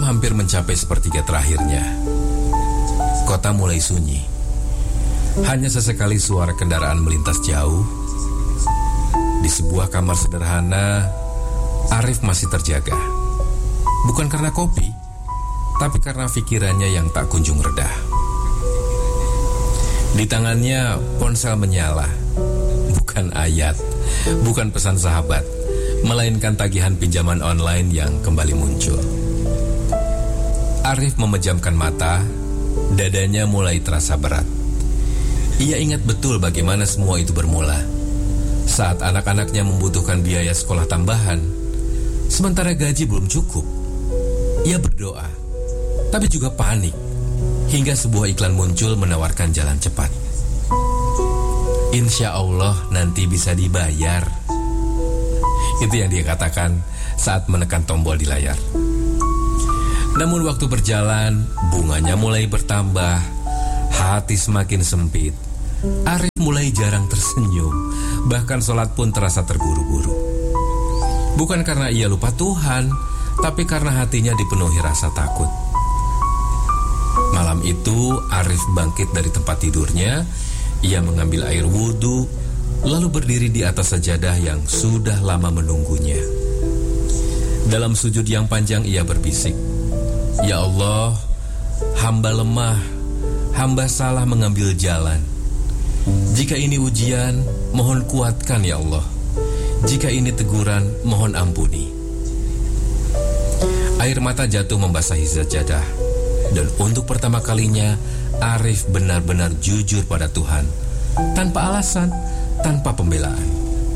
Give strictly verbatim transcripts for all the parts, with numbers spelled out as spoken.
hampir mencapai sepertiga terakhirnya. Kota mulai sunyi. Hanya sesekali suara kendaraan melintas jauh. Di sebuah kamar sederhana, Arif masih terjaga. Bukan karena kopi, tapi karena pikirannya yang tak kunjung reda. Di tangannya ponsel menyala. Bukan ayat, bukan pesan sahabat, melainkan tagihan pinjaman online yang kembali muncul. Arif memejamkan mata, dadanya mulai terasa berat. Ia ingat betul bagaimana semua itu bermula. Saat anak-anaknya membutuhkan biaya sekolah tambahan, sementara gaji belum cukup. Ia berdoa, tapi juga panik, hingga sebuah iklan muncul menawarkan jalan cepat. Insya Allah nanti bisa dibayar. Itu yang dia katakan saat menekan tombol di layar. Namun waktu berjalan, bunganya mulai bertambah, hati semakin sempit. Arif mulai jarang tersenyum, bahkan sholat pun terasa terburu-buru. Bukan karena ia lupa Tuhan, tapi karena hatinya dipenuhi rasa takut. Malam itu Arif bangkit dari tempat tidurnya. Ia mengambil air wudhu, lalu berdiri di atas sajadah yang sudah lama menunggunya. Dalam sujud yang panjang ia berbisik, "Ya Allah, hamba lemah, hamba salah mengambil jalan. Jika ini ujian, mohon kuatkan ya Allah. Jika ini teguran, mohon ampuni." Air mata jatuh membasahi sajadah. Dan untuk pertama kalinya, Arif benar-benar jujur pada Tuhan, tanpa alasan, tanpa pembelaan.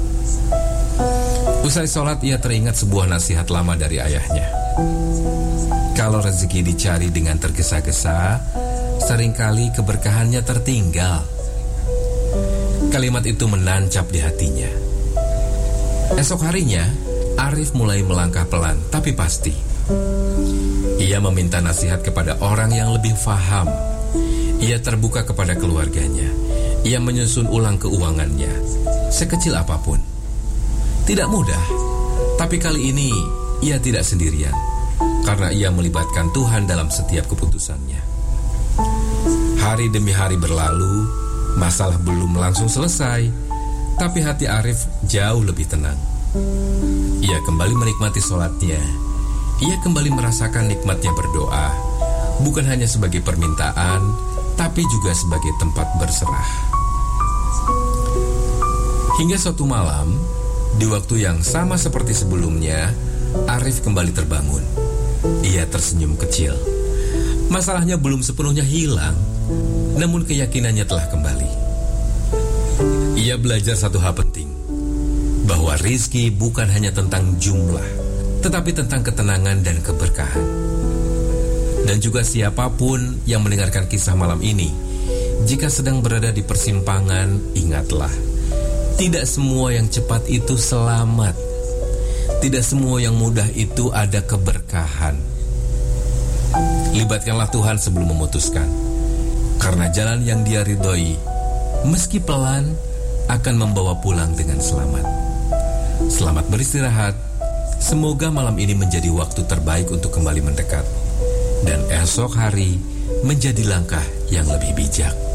Usai sholat, ia teringat sebuah nasihat lama dari ayahnya. Kalau rezeki dicari dengan tergesa-gesa, seringkali keberkahannya tertinggal. Kalimat itu menancap di hatinya. Esok harinya, Arif mulai melangkah pelan tapi pasti. Ia meminta nasihat kepada orang yang lebih faham. Ia terbuka kepada keluarganya. Ia menyusun ulang keuangannya, sekecil apapun. Tidak mudah, tapi kali ini ia tidak sendirian, karena ia melibatkan Tuhan dalam setiap keputusannya. Hari demi hari berlalu, masalah belum langsung selesai, tapi hati Arif jauh lebih tenang. Ia kembali menikmati sholatnya. Ia kembali merasakan nikmatnya berdoa, bukan hanya sebagai permintaan, tapi juga sebagai tempat berserah. Hingga suatu malam, di waktu yang sama seperti sebelumnya, Arif kembali terbangun. Ia tersenyum kecil. Masalahnya belum sepenuhnya hilang, namun keyakinannya telah kembali. Ia belajar satu hal penting, bahwa rizki bukan hanya tentang jumlah, tetapi tentang ketenangan dan keberkahan. Dan juga siapapun yang mendengarkan kisah malam ini, jika sedang berada di persimpangan, ingatlah, tidak semua yang cepat itu selamat. Tidak semua yang mudah itu ada keberkahan. Libatkanlah Tuhan sebelum memutuskan, karena jalan yang Dia ridhoi, meski pelan, akan membawa pulang dengan selamat. Selamat beristirahat. Semoga malam ini menjadi waktu terbaik untuk kembali mendekat, dan esok hari menjadi langkah yang lebih bijak.